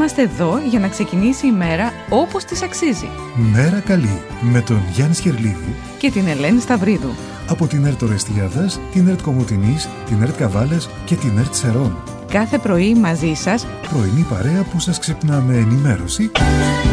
Είμαστε εδώ για να ξεκινήσει η μέρα όπως της αξίζει. Μέρα καλή με τον Γιάννη Σχερλίδη και την Ελένη Σταυρίδου. Από την ΕΡΤ Ορεστιάδας, την ΕΡΤ Κομοτηνής, την ΕΡΤ Καβάλας και την ΕΡΤ Σερών. Κάθε πρωί μαζί σας, πρωινή παρέα που σας ξυπνά με ενημέρωση